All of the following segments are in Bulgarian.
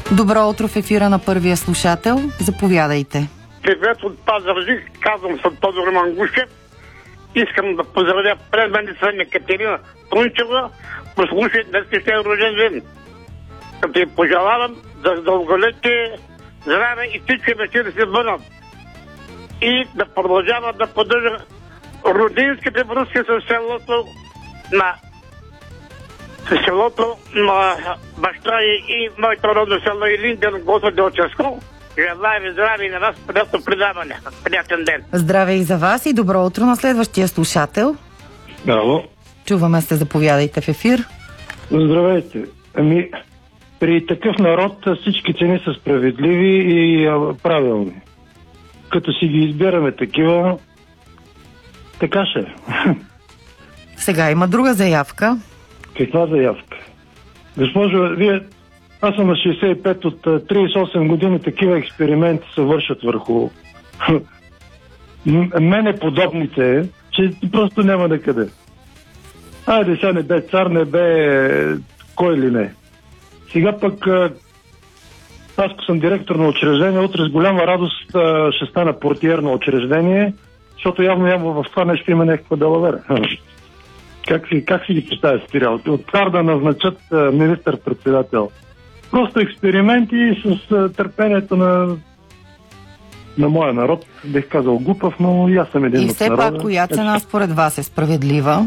Добро утро в ефира на първия слушател. Заповядайте. Привет от Пазарджик, казвам съм Тодор Мангушев. Искам да поздравя предменица Екатерина Тунчева, послушай днескашния рожден ден. Като й пожелавам за дълголетие, здраве и всички мечти да се бъдат. И да продължава да поддържа родинските връзки с селото на баща и моето родно село Илинден, Господи Отческо. Желая ви здраве и на вас приятно предаване. Приятен ден. Здраве и за вас и добро утро на следващия слушател. Ало. Чуваме се, заповядайте в ефир. Здравейте. При такъв народ всички цени са справедливи и правилни. Като си ги избираме такива, така ще. Сега има друга заявка. Каква заявка? Госпожо, аз съм на 65, от 38 години такива експерименти се вършат върху мене подобните, че просто няма накъде. Айде, сега не бе цар, не бе кой ли не. Сега пък аз съм директор на учреждение, утре с голяма радост ще стана портиер на учреждение, защото явно в това нещо има някаква далавера. Как си ги представя спирал? От кар да назначат министър-председател. Просто експерименти с търпението на моя народ. Бих казал глупав, но и аз съм един от народа. И все пак, коя цена според вас е справедлива?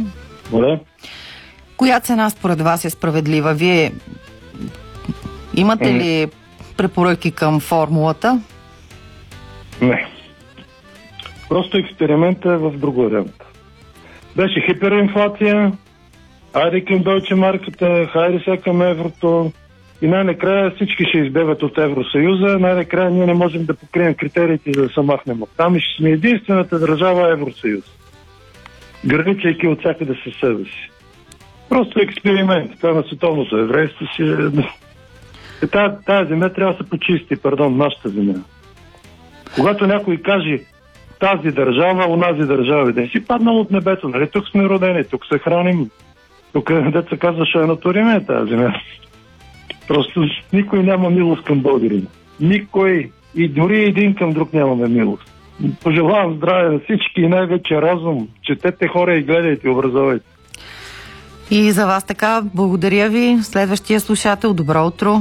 Коя цена според вас е справедлива? Вие имате ли препоръки към формулата? Не. Просто експериментът е в друг вариант. Беше хиперинфлация, хайде към Deutsche марката, хайде сега към еврото и най-накрая всички ще избегат от Евросъюза, най-накрая ние не можем да покрием критериите, за да се махнем от там и ще сме единствената държава Евросъюз, граничайки от всякъде със себе си. Просто експеримент. Това на световното еврейство си Тая земя трябва да се почисти, нашата земя. Когато някой каже тази държава, онази държава, да си паднал от небето, нали? Тук сме родени, тук се храним, тук деца казва, ще натуриме тази земя. Просто никой няма милост към българина. Никой и дори един към друг нямаме милост. Пожелавам здраве на всички и най-вече разум. Четете хора и гледайте, образовайте. И за вас така, благодаря ви. Следващия слушател, добро утро.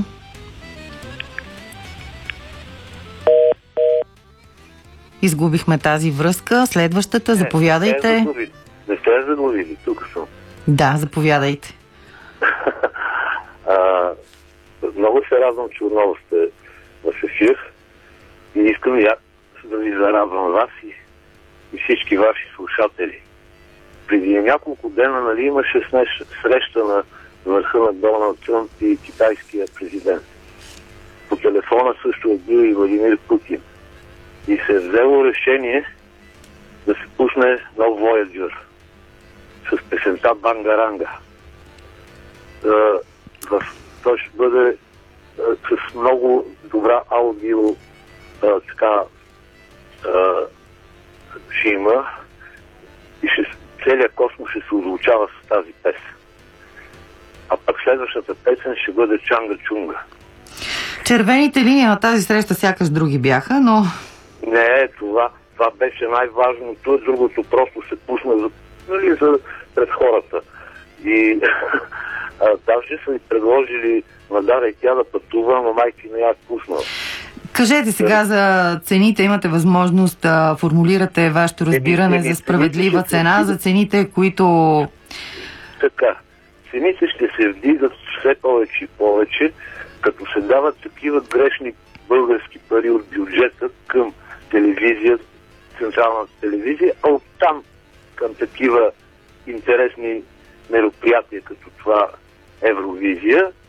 Изгубихме тази връзка. Следващата, заповядайте. Не сте задловили, тук съм. Да, заповядайте. Много се радвам, че отново сте в ефир и искам да ви зарадвам вас и всички ваши слушатели. Преди няколко дена, имаше среща на върха на Доналд Тръмп и китайския президент. По телефона също е бил и Владимир Путин. И се е взело решение да се пусне нов Voyager с песента Бангаранга. Той ще бъде с много добра аудио ще има и целият космос ще се озвучава с тази песен. А пък следващата песен ще бъде Чанга Чунга. Червените линии на тази среща сякаш други бяха, но... Не, това беше най-важното. Другото просто се пусна пред хората. И даже са ни предложили нададе тя да пътува, но майки не я пуснал. Кажете сега за цените. Имате възможност да формулирате вашето разбиране за справедлива цена, за цените, които... Така. Цените ще се вдигат все повече и повече, като се дават такива грешни български пари от бюджета към телевизия, централната телевизия, а оттам към такива интересни мероприятия, като това Евровизия.